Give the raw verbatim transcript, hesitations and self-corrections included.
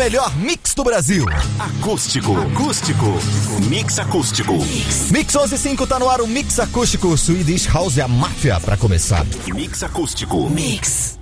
melhor mix do Brasil. Acústico. Acústico. Mix acústico. Mix onze e cinco tá no ar, o Mix Acústico Swedish House, a máfia pra começar. Mix acústico. Mix.